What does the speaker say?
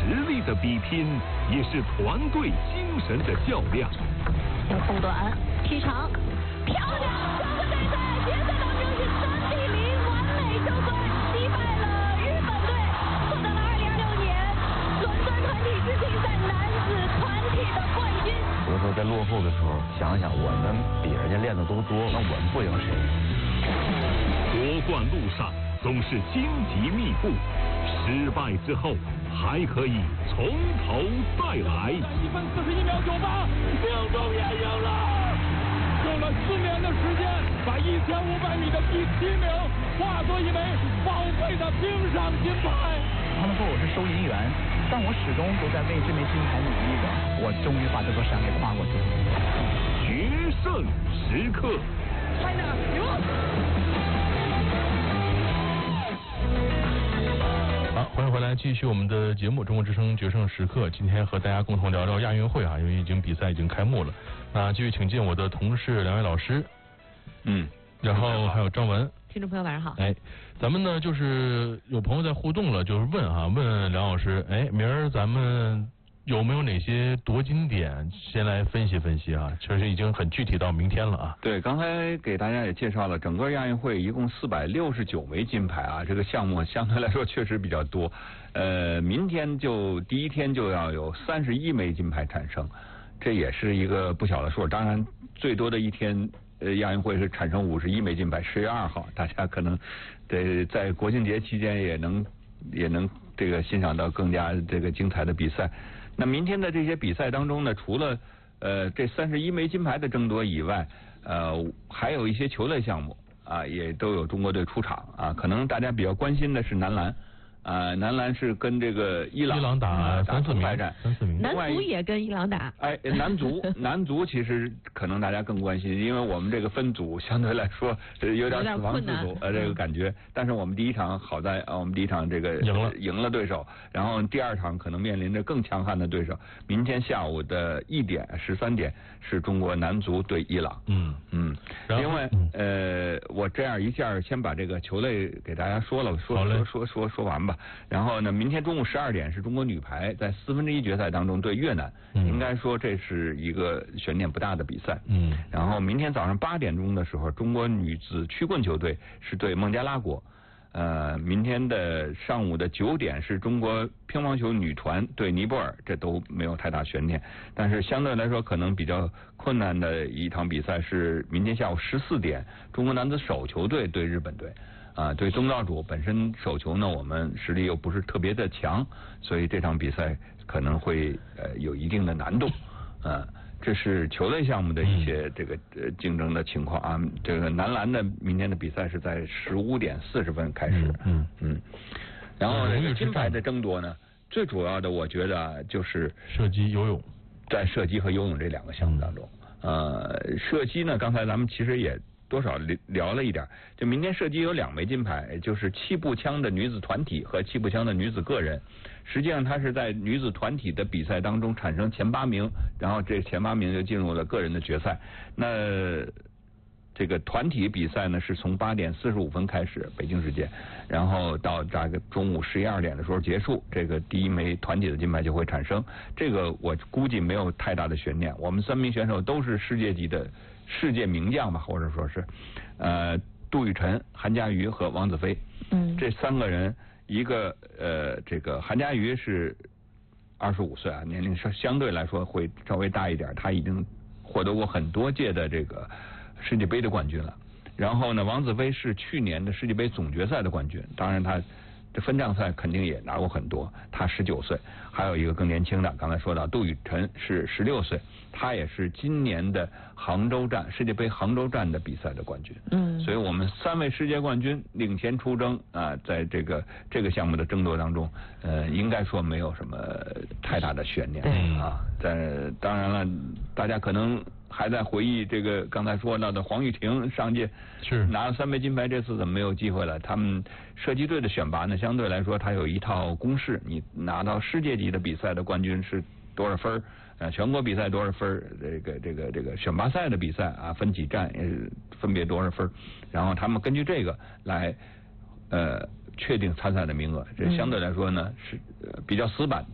实力的比拼，也是团队精神的较量。 要控短，踢长，漂亮！整个比赛决赛当中是3比0完美收官，击败了日本队，获得了2026年伦敦团体世锦赛男子团体的冠军。 有的时候在落后的时候，想想我们比人家练的都多，那我们不赢谁？ 夺冠路上总是荆棘密布，失败之后还可以从头再来。 1分41秒98，命中也赢了，用了4年的时间，把1500米的第7名化作一枚宝贵的冰上金牌。 他们说我是收银员，但我始终都在为这枚金牌努力着。我终于把这座山给跨过去了。 决胜时刻。 China， 好，欢迎回来，继续我们的节目《中国之声决胜时刻》。今天和大家共同聊聊亚运会啊，因为比赛已经开幕了。那继续请进我的同事2位老师，然后还有张文。 听众朋友晚上好。 咱们呢就是有朋友在互动了，就是问梁老师，明儿咱们有没有哪些夺金点？先来分析分析啊，确实已经很具体到明天了啊。 对，刚才给大家也介绍了，整个亚运会一共469枚金牌啊，这个项目相对来说确实比较多。明天第一天就要有31枚金牌产生，这也是一个不小的数。当然，最多的一天。亚运会是产生51枚金牌，10月2号，大家可能在国庆节期间也能这个欣赏到更加这个精彩的比赛。那明天的这些比赛当中呢，除了这31枚金牌的争夺以外，还有一些球类项目啊，也都有中国队出场啊。可能大家比较关心的是男篮。男篮是跟这个伊朗打3-4名， 男足也跟伊朗打。 男足其实可能大家更关心，因为我们这个分组相对来说有点死亡之组这个感觉。但是我们第一场好在我们第一场这个赢了对手，然后第二场可能面临着更强悍的对手。明天下午的13点是中国男足对伊朗。另外我这样一下先把这个球类给大家说完吧。然后呢，明天中午12点是中国女排在1/4决赛当中对越南，应该说这是一个悬念不大的比赛。然后明天早上8点钟的时候，中国女子曲棍球队是对孟加拉国。明天的上午的9点是中国乒乓球女团对尼泊尔，这都没有太大悬念。但是相对来说可能比较困难的一场比赛是明天下午14点，中国男子手球队对日本队。对东道主本身手球呢，我们实力又不是特别的强，所以这场比赛可能会有一定的难度。这是球类项目的一些这个竞争的情况啊。这个男篮的明天的比赛是在15点40分开始。然后这个金牌的争夺呢，最主要的我觉得就是射击、游泳， 在射击和游泳这2个项目当中，射击呢，刚才咱们其实也多少聊了一点，就明天射击有2枚金牌，就是气步枪的女子团体和气步枪的女子个人。实际上它是在女子团体的比赛当中产生前8名，然后这前8名就进入了个人的决赛。那这个团体比赛呢是从8点45分开始北京时间，然后到这个中午11、2点的时候结束，这个第1枚团体的金牌就会产生。这个我估计没有太大的悬念，我们3名选手都是世界级的世界名将吧，或者说是杜雨辰、韩家瑜和王子飞。这3个人，一个这个韩家瑜是25岁啊，年龄相对来说会稍微大一点，他已经获得过很多届的这个世界杯的冠军了。然后呢，王子飞是去年的世界杯总决赛的冠军，当然他这分站赛肯定也拿过很多，他19岁。还有一个更年轻的，刚才说到杜雨辰是16岁，他也是今年的世界杯杭州站的比赛的冠军。所以我们3位世界冠军领衔出征啊，在这个项目的争夺当中，应该说没有什么太大的悬念啊。当然了，大家可能还在回忆这个刚才说到的黄玉婷上届是拿了3枚金牌，这次怎么没有机会了？他们射击队的选拔呢，相对来说它有一套公式，你拿到世界级的比赛的冠军是多少分，全国比赛多少分，这个选拔赛的比赛啊，分几站也是分别多少分，然后他们根据这个来确定参赛的名额，这相对来说呢是比较死板。